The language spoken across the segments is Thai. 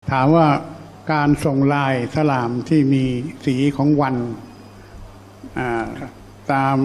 ถามว่าการส่งลายสลามที่มีสีของวันตาม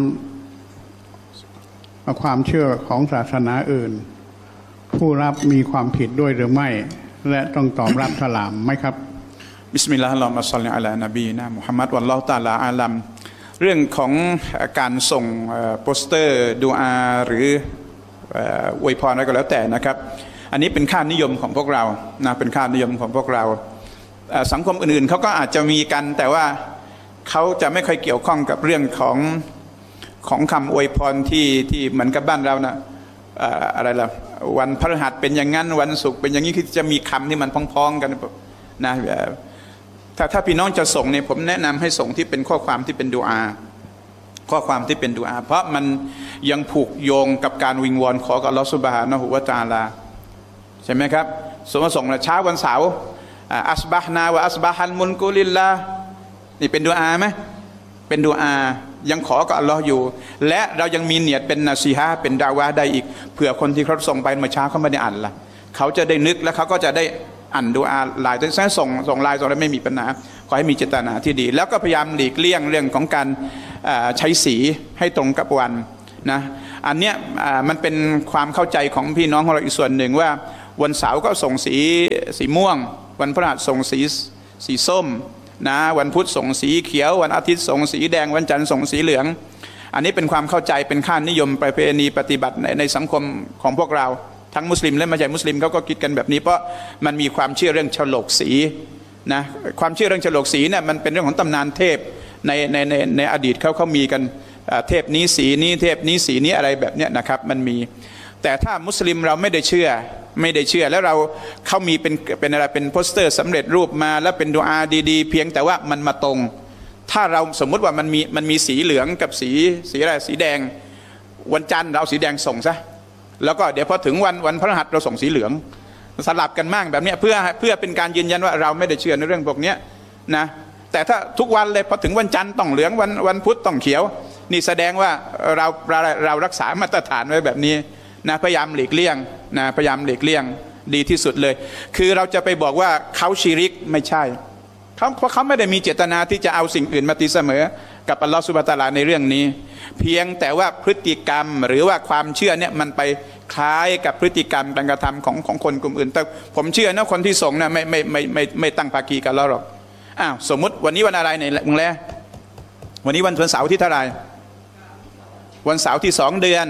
ความเชื่อของศาสนาอื่นผู้รับมีความผิดด้วยหรือไม่และต้องตอบรับสลามไหมครับบิสมิลลาฮิรเราะห์มาศ็อลลิอะลานบีนะมุฮัมมัดวัลลอฮุตะอาลาอาลัมเรื่องของการส่งโปสเตอร์ดูอาหรืออวยพรอะไรก็แล้วแต่นะครับอันนี้เป็นค่านิยมของพวกเรานะเป็นค่านิยมของพวกเราสังคมอื่นๆเขาก็อาจจะมีกันแต่ว่าเขาจะไม่ค่อยเกี่ยวข้องกับเรื่องของคำอวยพรที่เหมือนกับบ้านเรานะอะไรล่ะวันพฤหัสเป็นอย่างนั้นวันศุกร์เป็นอย่างนี้คือจะมีคำที่มันพ้องๆกันนะถ้าพี่น้องจะส่งเนี่ยผมแนะนำให้ส่งที่เป็นข้อความที่เป็นดูอาข้อความที่เป็นดูอาเพราะมันยังผูกโยงกับการวิงวอนขอกับอัลลอฮฺซุบฮานะฮูวะตะอาลาใช่ไหมครับสมมติส่งเช้าวันเสาร์อัสบะฮ์นาวะอัสบะฮัลมุลกุลิลลานี่เป็นดูอาไหมเป็นดูอายังขอกับอัลลอฮ์อยู่และเรายังมีเนียดเป็นนาซีฮะเป็นดาวะได้อีกเผื่อคนที่เขาส่งไปเมื่อเช้าเขาไม่ได้อ่านละเขาจะได้นึกและเขาก็จะได้อ่านดูอาไลน์แต่ส่งไลน์ส่งอะไรไม่มีปัญหาขอให้มีเจตนาที่ดีแล้วก็พยายามหลีกเลี่ยงเรื่องของการใช้สีให้ตรงกับวันนะอันเนี้ยมันเป็นความเข้าใจของพี่น้องของเราอีกส่วนหนึ่งว่าวันเสาร์ก็ส่งสีม่วงวันพฤหัสส่งสีส้มนะวันพุธส่งสีเขียววันอาทิตย์ส่งสีแดงวันจันทร์ส่งสีเหลืองอันนี้เป็นความเข้าใจเป็นค่านิยมประเพณีปฏิบัติในสังคมของพวกเราทั้งมุสลิมและไม่ใช่มุสลิมเขาก็คิดกันแบบนี้เพราะมันมีความเชื่อเรื่องฉลกสีนะความเชื่อเรื่องฉลกสีเนี่ยมันเป็นเรื่องของตำนานเทพในอดีตเขามีกันเทพนี้สีนี้เทพนี้สีนี้อะไรแบบเนี้ยนะครับมันมีแต่ถ้ามุสลิมเราไม่ได้เชื่อแล้วเขามีเป็นอะไรเป็นโปสเตอร์สำเร็จรูปมาแล้วเป็นดูอาดีๆเพียงแต่ว่ามันมาตรงถ้าเราสมมุติว่ามันมีสีเหลืองกับสีอะไรสีแดงวันจันทร์เราสีแดงส่งซะแล้วก็เดี๋ยวพอถึงวันพฤหัสเราส่งสีเหลืองสลับกันมั่งแบบนี้เพื่อเป็นการยืนยันว่าเราไม่ได้เชื่อในเรื่องพวกนี้นะแต่ถ้าทุกวันเลยพอถึงวันจันทร์ต้องเหลืองวันพุธต้องเขียวนี่แสดงว่าเรารักษามาตรฐานไว้แบบนี้นะพยายามหลีกเลี่ยงนะพยายามหลีกเลี่ยงดีที่สุดเลยคือเราจะไปบอกว่าเขาชิริกไม่ใช่เพราะเขาไม่ได้มีเจตนาที่จะเอาสิ่งอื่นมาตีเสมอกับอัลลอฮฺซุบฮานะฮูวะตะอาลาในเรื่องนี้เพียงแต่ว่าพฤติกรรมหรือว่าความเชื่อเนี่ยมันไปคล้ายกับพฤติกรรมการกระทำของคนกลุ่มอื่นแต่ผมเชื่อนะคนที่ส่งนะไม่ตั้งภาคีกันแล้วหรอกสมมุติวันนี้วันอะไรเนี่ยมึงแล้ววันนี้วันเสาร์ที่เท่าไหร่วันเสาร์ที่2 เดือน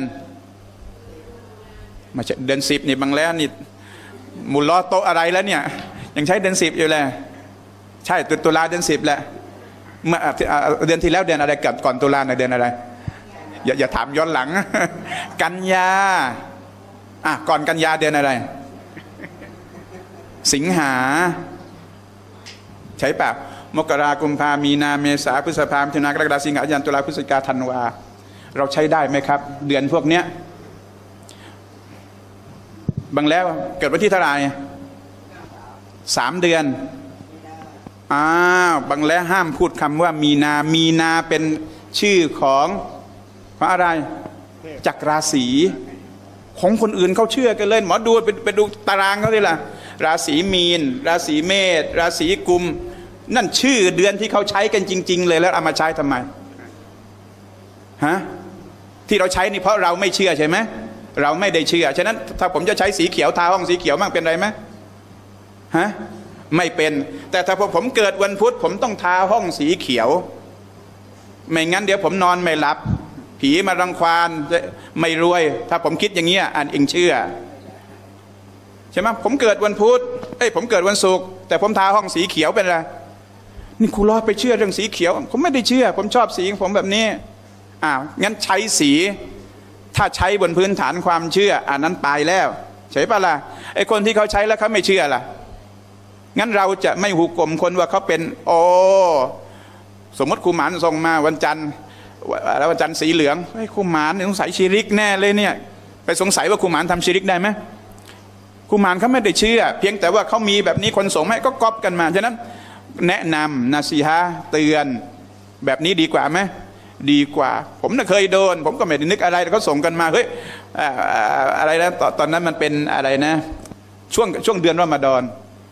มาเดือน10นี่บางแล้วนี่มุลลอโตอะไรแล้วเนี่ยยังใช้เดือน10อยู่เลยใช่ตุลาเดือน10แหละเมื่อเดือนที่แล้วเดือนอะไรก่อนตุลาในเดือนอะไรอย่าถามย้อนหลังกันยาก่อนกันยาเดือนอะไรสิงหาใช่ป่ะมกราคมกุมภามีนาเมษาพฤษภามิถุนากรกฎาสิงหากันตุลาพฤศจิกาธันวาเราใช้ได้ไหมครับเดือนพวกเนี้ยบางแล้วเกิดวันที่เท่าไหร่3 เดือนบางแล้วห้ามพูดคำว่ามีนาเป็นชื่อของอะไรจักรราศีของคนอื่นเขาเชื่อกันเลยหมอดูไปดูตารางเขาดิล่ะราศีมีนราศีเมษราศีกุมนั่นชื่อเดือนที่เขาใช้กันจริงๆเลยแล้วเอามาใช้ทำไมที่เราใช้นี่เพราะเราไม่เชื่อใช่ไหมเราไม่ได้เชื่อฉะนั้นถ้าผมจะใช้สีเขียวทาห้องสีเขียวมั่งเป็นไรไหมไม่เป็นแต่ถ้าผมเกิดวันพุธผมต้องทาห้องสีเขียวไม่งั้นเดี๋ยวผมนอนไม่หลับผีมารังควานไม่รวยถ้าผมคิดอย่างเงี้ยเองเชื่อใช่ไหมผมเกิดวันพุธผมเกิดวันศุกร์แต่ผมทาห้องสีเขียวเป็นไรนี่ครูรอดไปเชื่อเรื่องสีเขียวผมไม่ได้เชื่อผมชอบสีของผมแบบนี้งั้นใช้สีถ้าใช้บนพื้นฐานความเชื่ออันนั้นตายแล้วใช่ปะล่ะคนที่เขาใช้แล้วเขาไม่เชื่อล่ะงั้นเราจะไม่หุกกลมคนว่าเขาเป็นสมมติครูหมานส่งมาวันจันทร์แล้ววันจันทร์สีเหลืองครูหมานสงสัยชิริกแน่เลยเนี่ยไปสงสัยว่าครูหมานทำชิริกได้ไหมครูหมานเขาไม่ได้เชื่อเพียงแต่ว่าเขามีแบบนี้คนส่งให้ก็ก๊อปกันมาฉะนั้นแนะนำนาซีฮะเตือนแบบนี้ดีกว่าไหมดีกว่าผมน่ะเคยโดนผมก็ไม่ได้นึกอะไรแต่เขาส่งกันมาเฮ้ยอะไรนะตอนนั้นมันเป็นอะไรนะช่วงเดือนรอมฎอน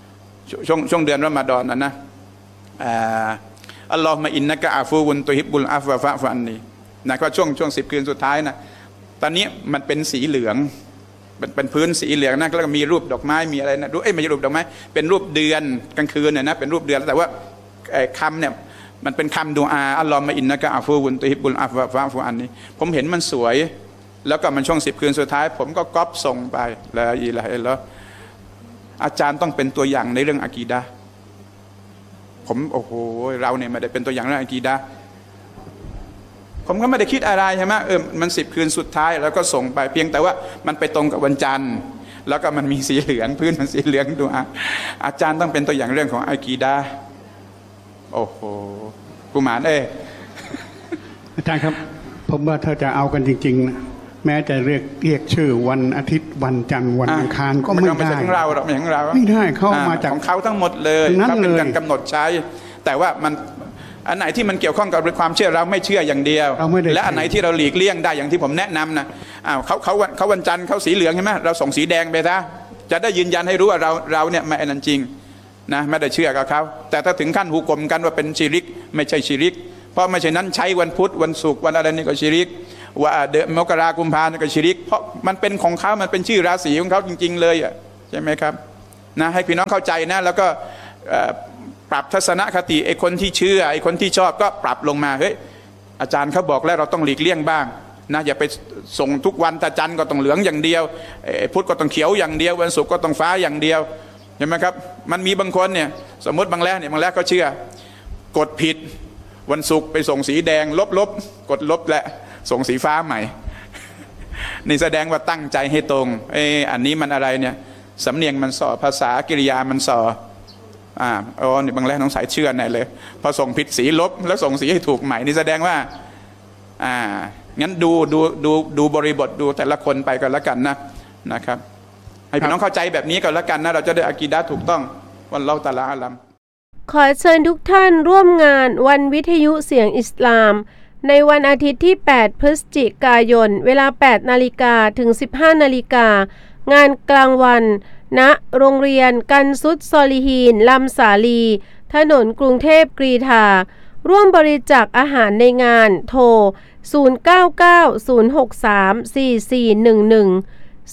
ช่วงเดือนรอมฎอนนะอัลลอฮฺมะอินนะกะอาฟูวุนตุฮิบบุลอัฟวะฟะฟันนีนะก็ช่วง10 คืนสุดท้ายนะตอนนี้มันเป็นสีเหลืองเป็นพื้นสีเหลืองนะแล้วก็มีรูปดอกไม้มีอะไรนะไม่ใช่รูปดอกไม้เป็นรูปเดือนกลางคืนเนี่ยนะเป็นรูปเดือนแต่ว่าคำเนี่ยมันเป็นคำดุอาอัลลอฮฺมะอินนะกะอาฟูวุนตุฮิบบุลอัฟวะฟะฟันนีผมเห็นมันสวยแล้วก็มันช่วง10 คืนสุดท้ายผมก็ก๊อปส่งไปลาอิลาฮะอิลลัลลอฮ์อาจารย์ต้องเป็นตัวอย่างในเรื่องอะกีดะห์ผมโอ้โหเราเนี่ยไม่ได้เป็นตัวอย่างเรื่องอะกีดะห์ผมก็ไม่ได้คิดอะไรใช่ไหมมัน10 คืนสุดท้ายแล้วก็ส่งไปเพียงแต่ว่ามันไปตรงกับวันจันทร์แล้วก็มันมีสีเหลืองพื้นมันสีเหลืองดูอาจารย์ต้องเป็นตัวอย่างเรื่องของอะกีดะห์โอ้โหกุมารอาจารย์ครับผมว่าถ้าจะเอากันจริงๆนะแม้จะเรียกชื่อวันอาทิตย์วันจันทร์วันอังคารก็ไม่ได้ไม่ใช่ของเราหรอกไม่ใช่ของเราไม่ได้เข้ามาจากของเขาทั้งหมดเลยเขาเป็นการกำหนดใช้แต่ว่ามันอันไหนที่มันเกี่ยวข้องกับความเชื่อเราไม่เชื่ออย่างเดียวและอันไหนที่เราหลีกเลี่ยงได้อย่างที่ผมแนะนำนะเขาวันจันทร์เขาสีเหลืองใช่ไหมเราส่งสีแดงไปซะจะได้ยืนยันให้รู้ว่าเราเนี่ยไม่อันนั้นจริงนะไม่ได้เชื่อกับเขาแต่ถ้าถึงขั้นหุกมกันว่าเป็นชิริกไม่ใช่ชิริกเพราะไม่ใช่นั้นใช้วันพุธวันศุกร์วันอะไรนี่ก็ชิริกว่าเดือนมกราคมกุมภาพันธ์ก็ชิริกเพราะมันเป็นของเขามันเป็นชื่อราศีของเขาจริงๆเลยอ่ะใช่ไหมครับนะให้พี่น้องเข้าใจนะแล้วก็ปรับทัศนคติไอ้คนที่เชื่อไอ้คนที่ชอบก็ปรับลงมาเฮ้ยอาจารย์เขาบอกแล้วเราต้องหลีกเลี่ยงบ้างนะอย่าไปส่งทุกวันแต่จันทร์ก็ต้องเหลืองอย่างเดียวพุธก็ต้องเขียวอย่างเดียววันศุกร์ก็ต้องฟ้าอย่างเดียวเห็นไหมครับมันมีบางคนเนี่ยสมมติบางแรกก็เชื่อกดผิดวันศุกร์ไปส่งสีแดงลบกดลบแหละส่งสีฟ้าใหม่นี่แสดงว่าตั้งใจให้ตรงอันนี้มันอะไรเนี่ยสำเนียงมันส่อภาษากิริยามันส่อนี่บางแรกน้องสายเชื่อแน่เลยพอส่งผิดสีลบแล้วส่งสีให้ถูกใหม่นี่แสดงว่างั้นดูบริบทดูแต่ละคนไปกันแล้วกันนะครับให้พี่น้องเข้าใจแบบนี้กันแล้วกันนะเราจะได้อะกีดะห์ถูกต้องวันเราตะลาอาลัมขอเชิญทุกท่านร่วมงานวันวิทยุเสียงอิสลามในวันอาทิตย์ที่8 พฤศจิกายนเวลา 8 นาฬิกาถึง 15 นาฬิกางานกลางวันณโรงเรียนกันซุดซอลิฮีนลำสาลีถนนกรุงเทพกรีฑาร่วมบริจาคอาหารในงานโทร0990634411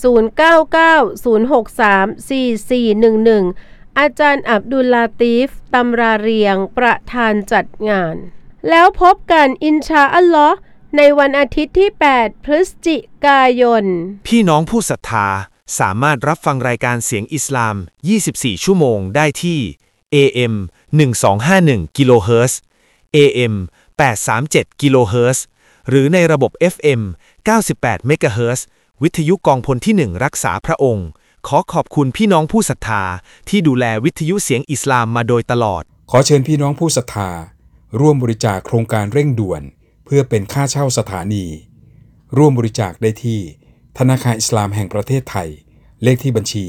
0990634411อาจารย์อับดุลลาตีฟตำราเรียงประธานจัดงานแล้วพบกันอินชาอัลลอฮ์ในวันอาทิตย์ที่8 พฤศจิกายนพี่น้องผู้ศรัทธาสามารถรับฟังรายการเสียงอิสลาม24 ชั่วโมงได้ที่ AM 1251 กิโลเฮิรตซ์ AM 837 กิโลเฮิรตซ์หรือในระบบ FM 98 เมกะเฮิรตซ์วิทยุกองพลที่1รักษาพระองค์ขอขอบคุณพี่น้องผู้ศรัทธาที่ดูแลวิทยุเสียงอิสลามมาโดยตลอดขอเชิญพี่น้องผู้ศรัทธาร่วมบริจาคโครงการเร่งด่วนเพื่อเป็นค่าเช่าสถานีร่วมบริจาคได้ที่ธนาคารอิสลามแห่งประเทศไทยเลขที่บัญชี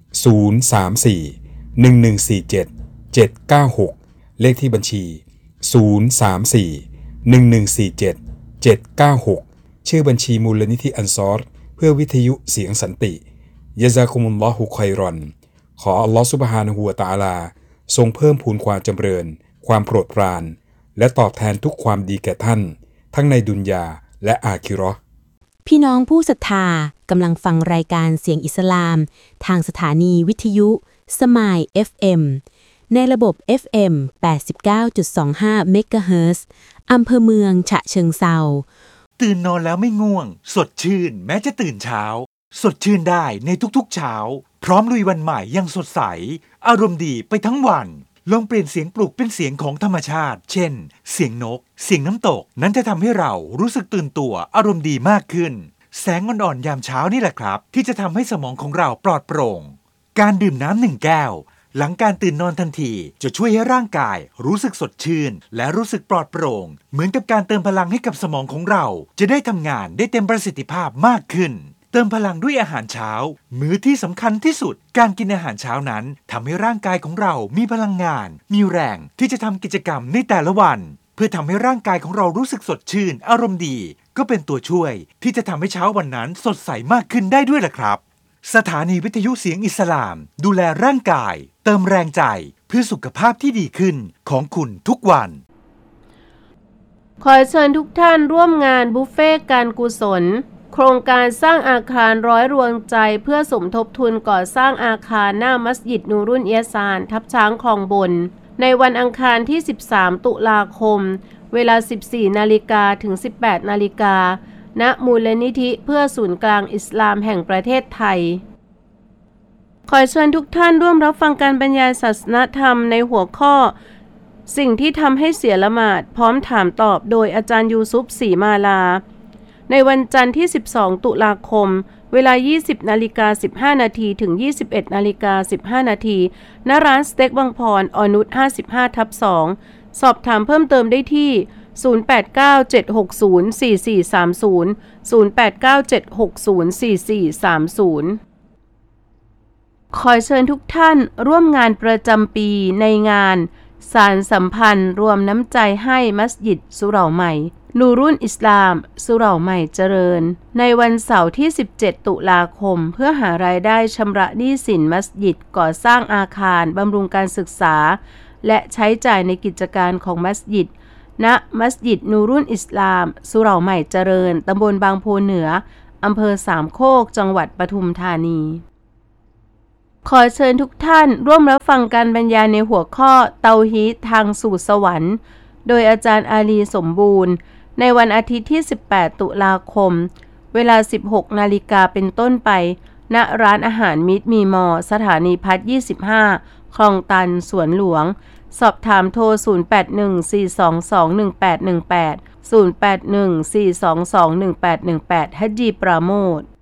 034-1147-796เลขที่บัญชี034-1147-796ชื่อบัญชีมูลนิธิอันซอรเพื่อวิทยุเสียงสันติยะซากุมุลลอฮุค็อยรอนขออัลลอฮฺซุบฮานะฮูวะตะอาลาทรงเพิ่มพูนความจำเริญความโปรดปรานและตอบแทนทุกความดีแก่ท่านทั้งในดุนยาและอาคิเราะห์พี่น้องผู้ศรัทธากำลังฟังรายการเสียงอิสลามทางสถานีวิทยุสมาย FM ในระบบ FM 89.25 เมกะเฮิรตซ์อำเภอเมืองฉะเชิงเทราตื่นนอนแล้วไม่ง่วงสดชื่นแม้จะตื่นเช้าสดชื่นได้ในทุกๆเช้าพร้อมลุยวันใหม่อย่างสดใสอารมณ์ดีไปทั้งวันลองเปลี่ยนเสียงปลุกเป็นเสียงของธรรมชาติเช่นเสียงนกเสียงน้ำตกนั้นจะทำให้เรารู้สึกตื่นตัวอารมณ์ดีมากขึ้นแสงอ่อนๆยามเช้านี่แหละครับที่จะทำให้สมองของเราปลอดโปร่งการดื่มน้ำ1 แก้วหลังการตื่นนอนทันทีจะช่วยให้ร่างกายรู้สึกสดชื่นและรู้สึกปลอดโปร่งเหมือนกับการเติมพลังให้กับสมองของเราจะได้ทำงานได้เต็มประสิทธิภาพมากขึ้นเติมพลังด้วยอาหารเช้ามื้อที่สำคัญที่สุดการกินอาหารเช้านั้นทำให้ร่างกายของเรามีพลังงานมีแรงที่จะทำกิจกรรมในแต่ละวันเพื่อทำให้ร่างกายของเรารู้สึกสดชื่นอารมณ์ดีก็เป็นตัวช่วยที่จะทำให้เช้าวันนั้นสดใสมากขึ้นได้ด้วยล่ะครับสถานีวิทยุเสียงอิสลามดูแลร่างกายเติมแรงใจเพื่อสุขภาพที่ดีขึ้นของคุณทุกวันขอเชิญทุกท่านร่วมงานบุฟเฟ่ต์การกุศลโครงการสร้างอาคารร้อยรวงใจเพื่อสมทบทุนก่อสร้างอาคารหน้ามัสยิดนูรุนเอียซานทับช้างคลองบนในวันอังคารที่13ตุลาคมเวลา 14 นาฬิกาถึง 18 นาฬิกาณมูลนิธิเพื่อศูนย์กลางอิสลามแห่งประเทศไทยขอเชิญทุกท่านร่วมรับฟังการบรรยายศาสนธรรมในหัวข้อสิ่งที่ทำให้เสียละหมาดพร้อมถามตอบโดยอาจารย์ยูซุฟศรีมาลาในวันจันทร์ที่ 12 ตุลาคมเวลา 20 นาฬิกา 15 นาทีถึง 21 นาฬิกา 15 นาทีณร้านสเต็กบางพรอนุช 55/2 สอบถามเพิ่มเติมได้ที่ 0897604430 0897604430 ขอเชิญทุกท่านร่วมงานประจำปีในงานสารสัมพันธ์รวมน้ำใจให้มัสยิดสุเหร่าใหม่นูรุนอิสลามสุเหร่าใหม่เจริญในวันเสาร์ที่ 17 ตุลาคมเพื่อหารายได้ชำระหนี้สินมัสยิดก่อสร้างอาคารบำรุงการศึกษาและใช้จ่ายในกิจการของมัสยิดณมัสยิดนูรุนอิสลามสุเหร่าใหม่เจริญตำบลบางโพเหนืออำเภอสามโคกจังหวัดปทุมธานีขอเชิญทุกท่านร่วมรับฟังการบรรยายในหัวข้อเตาฮีดทางสู่สวรรค์โดยอาจารย์อาลีสมบูรณ์ในวันอาทิตย์ที่ 18 ตุลาคมเวลา 16 นาฬิกาเป็นต้นไปณร้านอาหารมิตรมีมอสถานีพัฒน์25 คลองตันสวนหลวงสอบถามโทร 0814221818 0814221818 ฮัจญีปราโมทย์